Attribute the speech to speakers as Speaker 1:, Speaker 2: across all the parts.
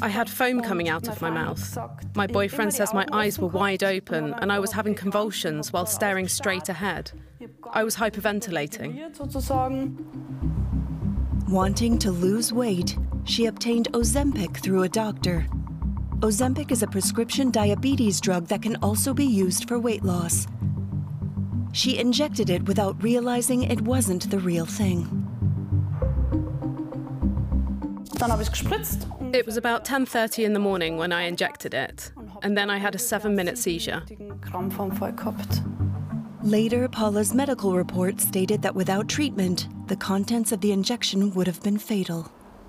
Speaker 1: I had foam coming out of my mouth. My boyfriend says my eyes were wide open and I was having convulsions while staring straight ahead. I was hyperventilating.
Speaker 2: Wanting to lose weight, she obtained Ozempic through a doctor. Ozempic is a prescription diabetes drug that can also be used for weight loss. She injected it without realizing it wasn't the real thing.
Speaker 1: It was about 10:30 in the morning when I injected it, and then I had a 7-minute seizure.
Speaker 2: Later, Paula's medical report stated that without treatment, the contents of the injection would have been fatal.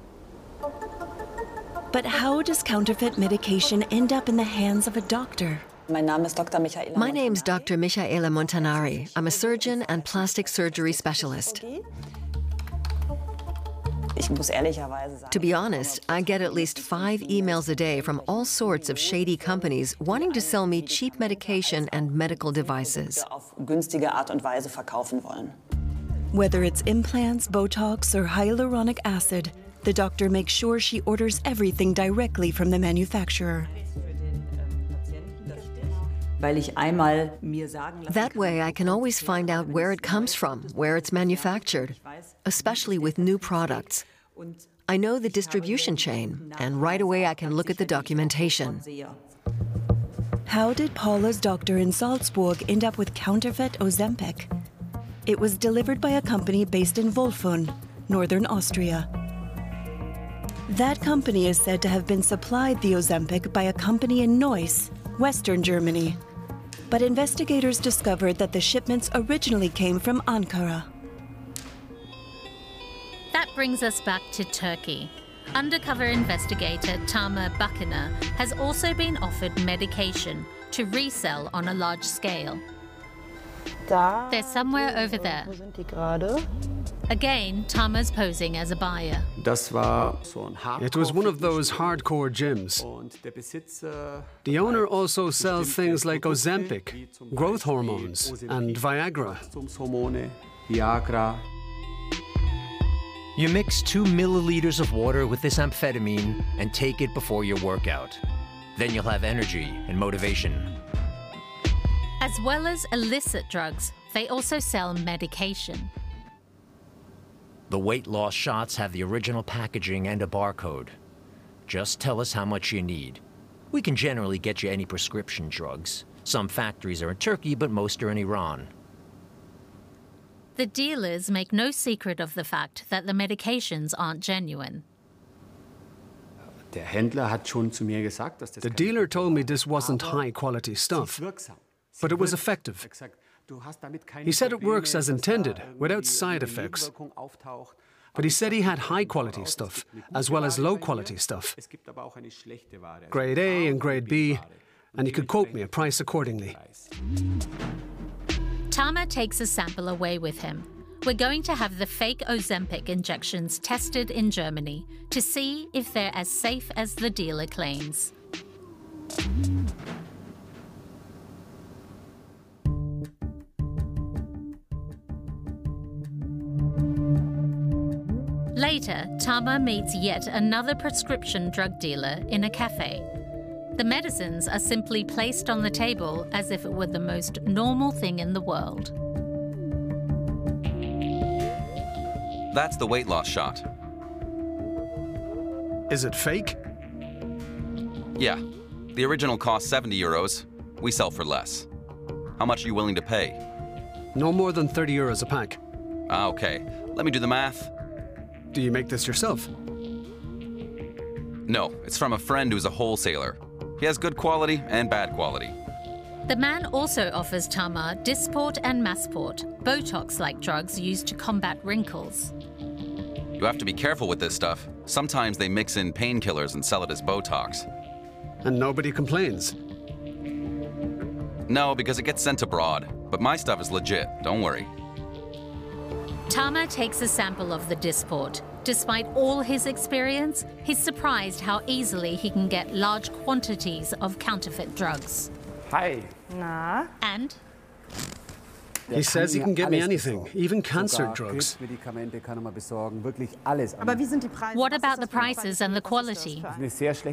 Speaker 2: But how does counterfeit medication end up in the hands of a doctor?
Speaker 3: My name's Dr. Michaela Montanari. I'm a surgeon and plastic surgery specialist. To be honest, I get at least 5 emails a day from all sorts of shady companies wanting to sell me cheap medication and medical devices.
Speaker 2: Whether it's implants, Botox, or hyaluronic acid, the doctor makes sure she orders everything directly from the manufacturer.
Speaker 3: That way, I can always find out where it comes from, where it's manufactured, especially with new products. I know the distribution chain, and right away I can look at the documentation.
Speaker 2: How did Paula's doctor in Salzburg end up with counterfeit Ozempic? It was delivered by a company based in Wolfund, northern Austria. That company is said to have been supplied the Ozempic by a company in Neuss, western Germany. But investigators discovered that the shipments originally came from Ankara.
Speaker 4: That brings us back to Turkey. Undercover investigator Tamer Bakiner has also been offered medication to resell on a large scale. They're somewhere over there. Again, Tamer's posing as a buyer.
Speaker 5: It was one of those hardcore gyms. The owner also sells things like Ozempic, growth hormones, and Viagra.
Speaker 6: You mix 2 milliliters of water with this amphetamine and take it before your workout. Then you'll have energy and motivation.
Speaker 4: As well as illicit drugs, they also sell medication.
Speaker 6: The weight loss shots have the original packaging and a barcode. Just tell us how much you need. We can generally get you any prescription drugs. Some factories are in Turkey, but most are in Iran.
Speaker 4: The dealers make no secret of the fact that the medications aren't genuine.
Speaker 5: The dealer told me this wasn't high-quality stuff, but it was effective. He said it works as intended, without side effects. But he said he had high-quality stuff, as well as low-quality stuff. Grade A and Grade B, and he could quote me a price accordingly.
Speaker 4: Tamer takes a sample away with him. We're going to have the fake Ozempic injections tested in Germany to see if they're as safe as the dealer claims. Later, Tamer meets yet another prescription drug dealer in a cafe. The medicines are simply placed on the table as if it were the most normal thing in the world.
Speaker 7: That's the weight loss shot.
Speaker 5: Is it fake?
Speaker 7: Yeah. The original costs 70 euros. We sell for less. How much are you willing to pay?
Speaker 5: No more than 30 euros a pack.
Speaker 7: Ah, okay. Let me do the math.
Speaker 5: Do you make this yourself?
Speaker 7: No, it's from a friend who's a wholesaler. He has good quality and bad quality.
Speaker 4: The man also offers Tamer Dysport and Masport, Botox-like drugs used to combat wrinkles.
Speaker 7: You have to be careful with this stuff. Sometimes they mix in painkillers and sell it as Botox.
Speaker 5: And nobody complains?
Speaker 7: No, because it gets sent abroad. But my stuff is legit, don't worry.
Speaker 4: Tamer takes a sample of the Dysport. Despite all his experience, he's surprised how easily he can get large quantities of counterfeit drugs.
Speaker 8: Hi.
Speaker 9: Na?
Speaker 4: And?
Speaker 5: He says he can get me anything, even cancer drugs.
Speaker 4: What about the prices and the quality?